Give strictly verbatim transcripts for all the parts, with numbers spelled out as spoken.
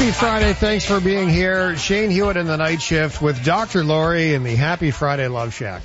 Happy Friday. Thanks for being here. Shane Hewitt in the night shift with Doctor Lori in the Happy Friday Love Shack.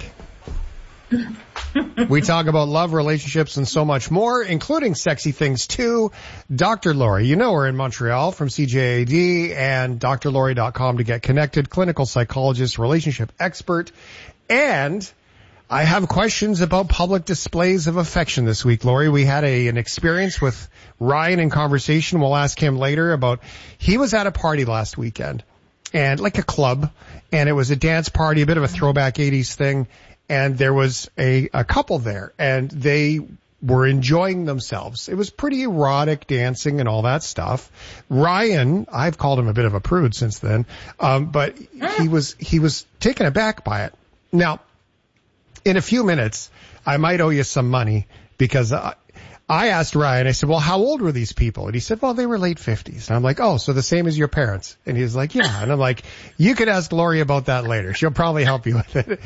We talk about love, relationships, and so much more, including sexy things too. Doctor Lori, you know her in Montreal from C J A D and D R Lori dot com to get connected, clinical psychologist, relationship expert. And I have questions about public displays of affection this week, Lori. We had a, an experience with Ryan in conversation. We'll ask him later about, he was at a party last weekend and like a club, and it was a dance party, a bit of a throwback eighties thing. And there was a, a couple there and they were enjoying themselves. It was pretty erotic dancing and all that stuff. Ryan, I've called him a bit of a prude since then. Um, but he was, he was taken aback by it. Now, in a few minutes, I might owe you some money because uh, I asked Ryan, I said, well, how old were these people? And he said, well, they were late fifties. And I'm like, oh, so the same as your parents. And he was like, yeah. And I'm like, you could ask Lori about that later. She'll probably help you with it.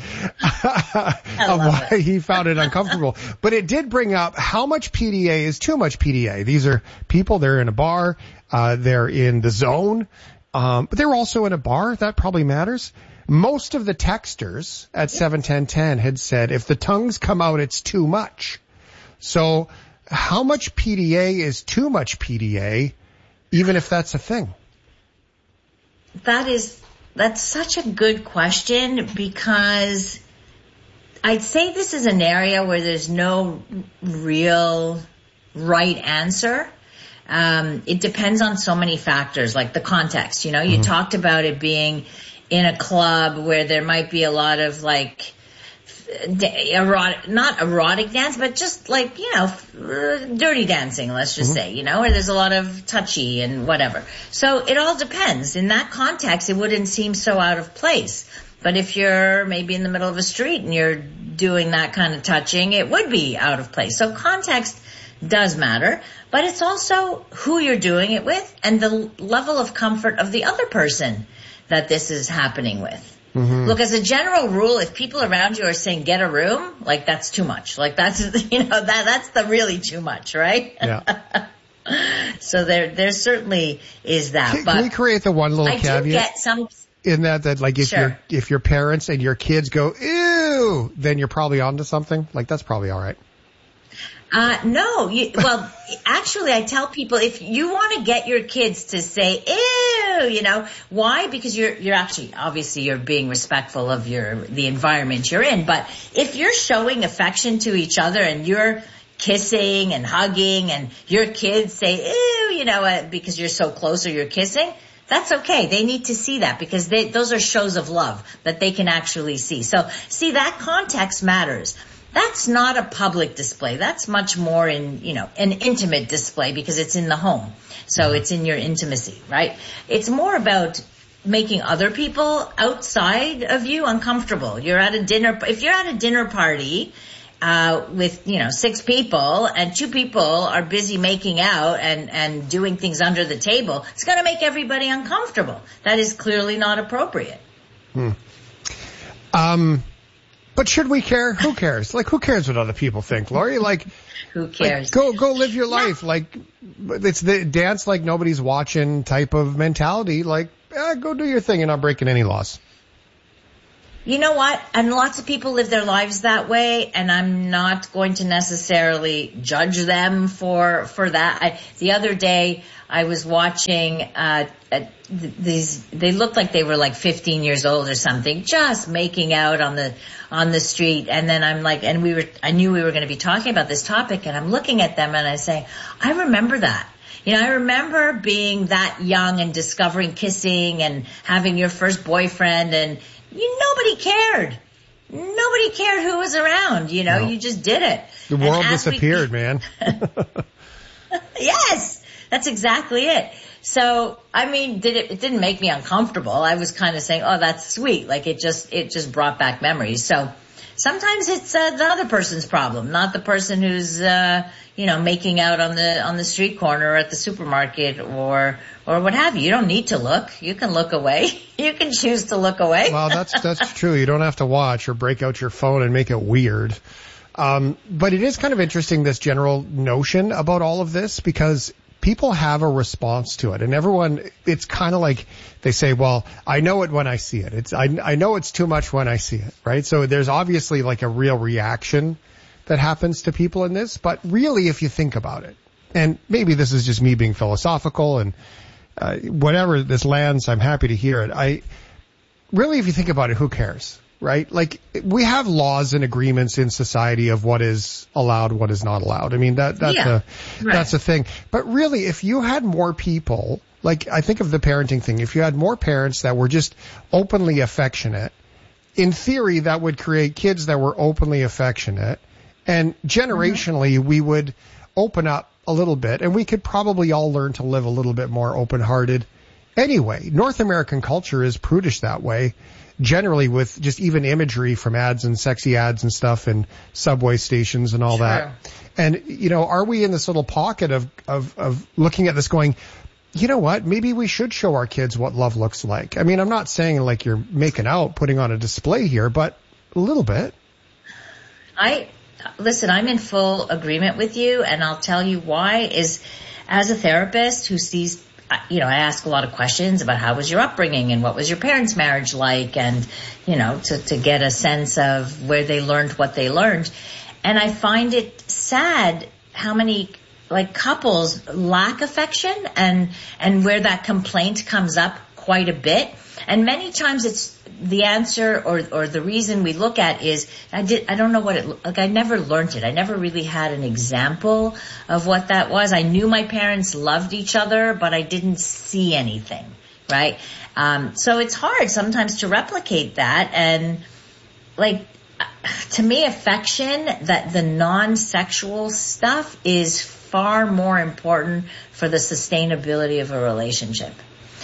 Of why it. He found it uncomfortable. But it did bring up how much P D A is too much P D A. These are people, they're in a bar, uh, they're in the zone, um, but they're also in a bar. That probably matters. Most of the texters at seven ten ten had said if the tongues come out, it's too much. So how much P D A is too much P D A, even if that's a thing? That is, that's such a good question because I'd say this is an area where there's no real right answer. Um, it depends on so many factors, like the context. You know, you mm-hmm. talked about it being in a club where there might be a lot of like erotic, not erotic dance, but just like, you know, dirty dancing, let's just mm-hmm. say, you know, where there's a lot of touchy and whatever. So it all depends. In that context, it wouldn't seem so out of place. But if you're maybe in the middle of a street and you're doing that kind of touching, it would be out of place. So context does matter, but it's also who you're doing it with and the level of comfort of the other person that this is happening with. Mm-hmm. Look, as a general rule, if people around you are saying get a room, like that's too much. Like that's, you know, that that's the really too much, right? Yeah. So there there certainly is that. Can, but can we create the one little I caveat? do get some in that that like if sure. your if your parents and your kids go ew, then you're probably onto something. Like that's probably all right. Uh, no, you, well, actually I tell people if you want to get your kids to say, ew, you know, why? Because you're, you're actually, obviously you're being respectful of your, the environment you're in. But if you're showing affection to each other and you're kissing and hugging and your kids say, ew, you know, uh, because you're so close or you're kissing, that's okay. They need to see that because they, those are shows of love that they can actually see. So see, that context matters. That's not a public display. That's much more in, you know, an intimate display because it's in the home. So it's in your intimacy, right? It's more about making other people outside of you uncomfortable. You're at a dinner, if you're at a dinner party, uh, with, you know, six people and two people are busy making out and, and doing things under the table, it's going to make everybody uncomfortable. That is clearly not appropriate. Hmm. Um, But should we care? Who cares? Like, who cares what other people think, Lori? Like, who cares? Like, go, go live your life. Yeah. Like, it's the dance like nobody's watching type of mentality. Like, eh, go do your thing. You're not breaking any laws. You know what? And lots of people live their lives that way, and I'm not going to necessarily judge them for, for that. I, the other day, I was watching, uh, uh, these, they looked like they were like fifteen years old or something, just making out on the, on the street. And then I'm like, and we were, I knew we were going to be talking about this topic, and I'm looking at them and I say, I remember that. You know, I remember being that young and discovering kissing and having your first boyfriend, and you, nobody cared. Nobody cared who was around, you know, no. You just did it. The world disappeared, we, man. Yes, that's exactly it. So, I mean, did it, it didn't make me uncomfortable. I was kind of saying, oh, that's sweet. Like it just, it just brought back memories. So sometimes it's uh, the other person's problem, not the person who's, uh, you know, making out on the, on the street corner or at the supermarket or, or what have you. You don't need to look. You can look away. You can choose to look away. Well, that's, that's true. You don't have to watch or break out your phone and make it weird. Um, but it is kind of interesting, this general notion about all of this, because people have a response to it, and everyone, it's kind of like they say, well, I know it when I see it. It's, I, I know it's too much when I see it, right? So there's obviously like a real reaction that happens to people in this, but really if you think about it, and maybe this is just me being philosophical and uh, whatever this lands, I'm happy to hear it. I really, if you think about it, who cares? Right? Like, we have laws and agreements in society of what is allowed, what is not allowed. I mean, that, that's yeah, a, right. that's a thing. But really, if you had more people, like, I think of the parenting thing, if you had more parents that were just openly affectionate, in theory, that would create kids that were openly affectionate, and generationally, mm-hmm. we would open up a little bit, and we could probably all learn to live a little bit more open-hearted. Anyway, North American culture is prudish that way. Generally, with just even imagery from ads and sexy ads and stuff and subway stations and all True. that. And, you know, are we in this little pocket of, of, of looking at this going, you know what, maybe we should show our kids what love looks like. I mean, I'm not saying like you're making out, putting on a display here, but a little bit. I, listen, I'm in full agreement with you, and I'll tell you why is as a therapist who sees, you know, I ask a lot of questions about how was your upbringing and what was your parents' marriage like, and, you know, to, to get a sense of where they learned what they learned. And I find it sad how many, like, couples lack affection, and, and where that complaint comes up quite a bit. And many times it's the answer or, or the reason we look at is, I did, I don't know what it, like I never learned it. I never really had an example of what that was. I knew my parents loved each other, but I didn't see anything, right? Um, so it's hard sometimes to replicate that. And like, to me, affection, that the non-sexual stuff is far more important for the sustainability of a relationship.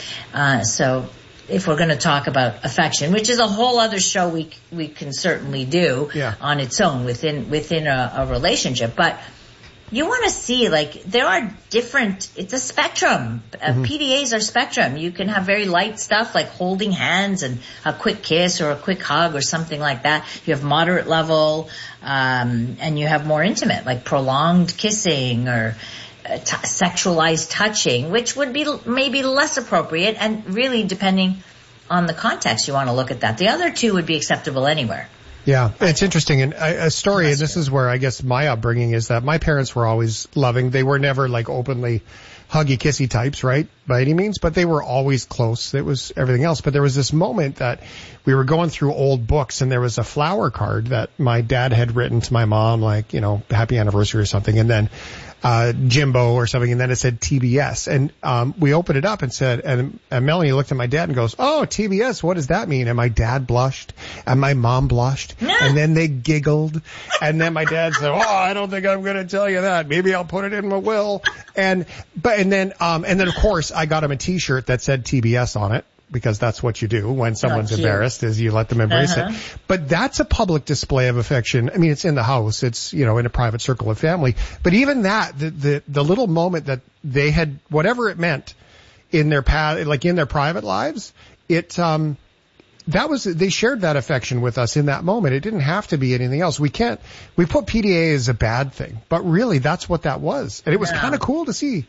Uh, so, if we're going to talk about affection, which is a whole other show we we can certainly do yeah. on its own within within a, a relationship. But you want to see, like, there are different, it's a spectrum. Mm-hmm. Uh, P D As are spectrum. You can have very light stuff like holding hands and a quick kiss or a quick hug or something like that. You have moderate level, um, and you have more intimate, like prolonged kissing or T- sexualized touching, which would be maybe less appropriate, and really depending on the context you want to look at that. The other two would be acceptable anywhere. Yeah, it's interesting. And a story, and this is where I guess my upbringing is that my parents were always loving. They were never like openly huggy kissy types, right, by any means, but they were always close. It was everything else. But there was this moment that we were going through old books, and there was a flower card that my dad had written to my mom, like, you know, happy anniversary or something. And then uh Jimbo or something, and then it said T B S. And um we opened it up and said, and, and Melanie looked at my dad and goes, oh, T B S, what does that mean? And my dad blushed, and my mom blushed, and then they giggled, and then my dad said, oh, I don't think I'm going to tell you that. Maybe I'll put it in my will. And but and then um and then of course I got him a T-shirt that said T B S on it, because that's what you do when someone's embarrassed, is you let them embrace uh-huh. it. But that's a public display of affection. I mean, it's in the house. It's, you know, in a private circle of family. But even that, the, the, the little moment that they had, whatever it meant in their path, like in their private lives, it, um, that was, they shared that affection with us in that moment. It didn't have to be anything else. We can't, we put P D A as a bad thing, but really that's what that was. And it was yeah. kind of cool to see.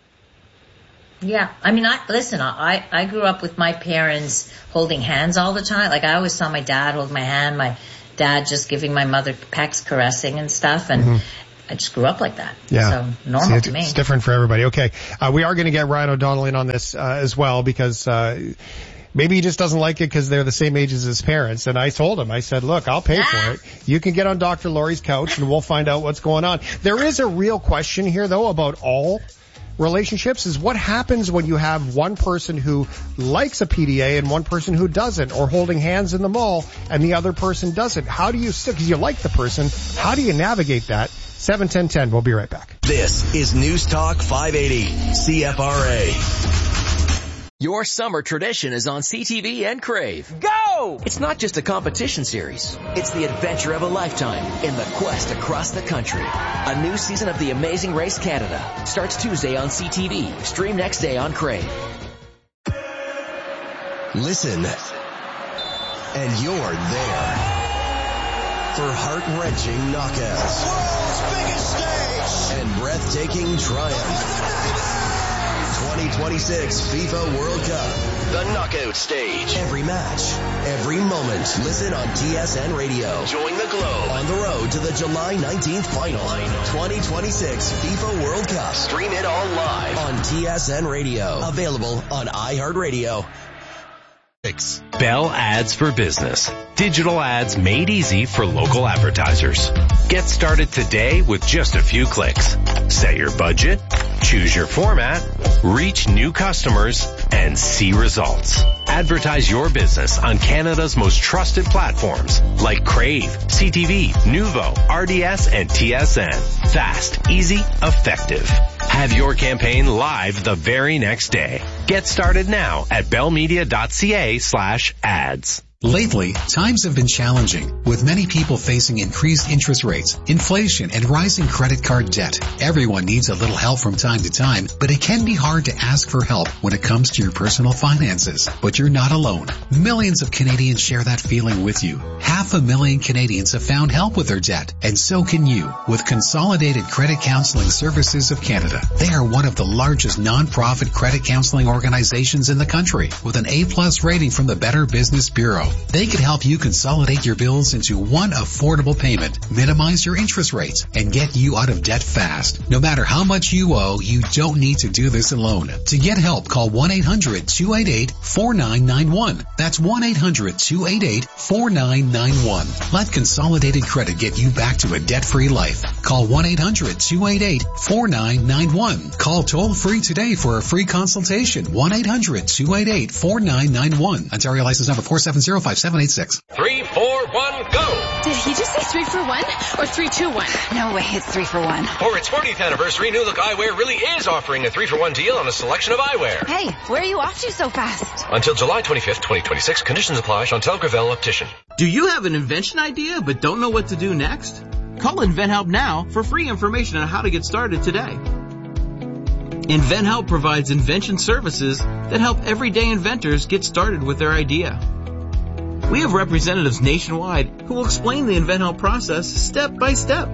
Yeah. I mean, I, listen, I, I grew up with my parents holding hands all the time. Like, I always saw my dad hold my hand, my dad just giving my mother pecks, caressing and stuff. And mm-hmm. I just grew up like that. Yeah. So normal See, it's, to me. It's different for everybody. Okay. Uh, we are going to get Ryan O'Donnell in on this, uh, as well, because, uh, maybe he just doesn't like it because they're the same age as his parents. And I told him, I said, look, I'll pay for it. You can get on Doctor Lori's couch and we'll find out what's going on. There is a real question here, though, about all relationships, is what happens when you have one person who likes a P D A and one person who doesn't, or holding hands in the mall and the other person doesn't. How do you still, because you like the person, how do you navigate that? seven ten ten, we'll be right back. This is News Talk five eighty, C F R A. Your summer tradition is on C T V and Crave. Go! It's not just a competition series. It's the adventure of a lifetime in the quest across the country. A new season of The Amazing Race Canada starts Tuesday on C T V. Stream next day on Crave. Listen, and you're there for heart-wrenching knockouts. World's biggest stage! And breathtaking triumph. twenty twenty-six FIFA World Cup. The knockout stage. Every match, every moment. Listen on T S N Radio. Join the globe. On the road to the July nineteenth final. twenty twenty-six FIFA World Cup. Stream it all live on T S N Radio. Available on iHeartRadio. Bell Ads for Business. Digital ads made easy for local advertisers. Get started today with just a few clicks. Set your budget, choose your format, reach new customers, and see results. Advertise your business on Canada's most trusted platforms like Crave, C T V, Nuvo, R D S, and T S N. Fast, easy, effective. Have your campaign live the very next day. Get started now at bellmedia.ca slash ads. Lately, times have been challenging, with many people facing increased interest rates, inflation, and rising credit card debt. Everyone needs a little help from time to time, but it can be hard to ask for help when it comes to your personal finances. But you're not alone. Millions of Canadians share that feeling with you. Half a million Canadians have found help with their debt, and so can you with Consolidated Credit Counseling Services of Canada. They are one of the largest non-profit credit counseling organizations in the country, with an A-plus rating from the Better Business Bureau. They can help you consolidate your bills into one affordable payment, minimize your interest rates, and get you out of debt fast. No matter how much you owe, you don't need to do this alone. To get help, call one eight hundred two eight eight four nine nine one. That's one eight hundred two eight eight four nine nine one. Let Consolidated Credit get you back to a debt-free life. Call one eight hundred two eight eight four nine nine one. Call toll-free today for a free consultation. one eight hundred two eight eight four nine nine one. Ontario license number four seven zero five seven eight six. Three, four, one, go! Did he just say three for one or three, two, one? No way, it's three for one. For its fortieth anniversary, New Look Eyewear really is offering a three for one deal on a selection of eyewear. Hey, where are you off to so fast? Until July twenty-fifth, twenty twenty-six. Conditions apply. Chantel Gravel, Optician. Do you have an invention idea but don't know what to do next? Call InventHelp now for free information on how to get started today. InventHelp provides invention services that help everyday inventors get started with their idea. We have representatives nationwide who will explain the InventHelp process step by step.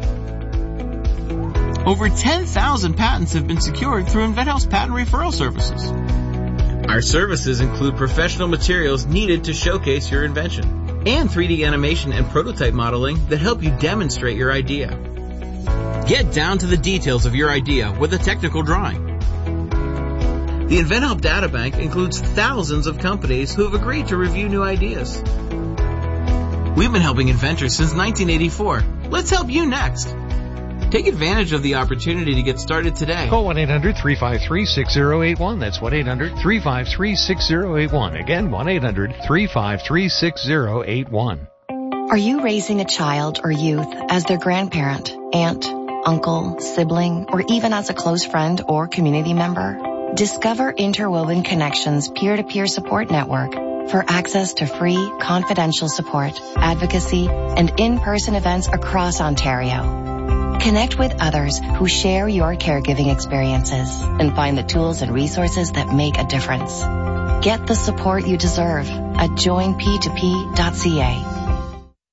Over ten thousand patents have been secured through InventHelp's patent referral services. Our services include professional materials needed to showcase your invention and three D animation and prototype modeling that help you demonstrate your idea. Get down to the details of your idea with a technical drawing. The InventHelp Databank includes thousands of companies who have agreed to review new ideas. We've been helping inventors since nineteen eighty-four. Let's help you next. Take advantage of the opportunity to get started today. Call one eight hundred three five three six zero eight one. That's one eight hundred three five three six zero eight one. Again, one eight hundred three five three six zero eight one. Are you raising a child or youth as their grandparent, aunt, uncle, sibling, or even as a close friend or community member? Discover Interwoven Connections peer-to-peer support network for access to free, confidential support, advocacy, and in-person events across Ontario. Connect with others who share your caregiving experiences and find the tools and resources that make a difference. Get the support you deserve at join p two p dot c a.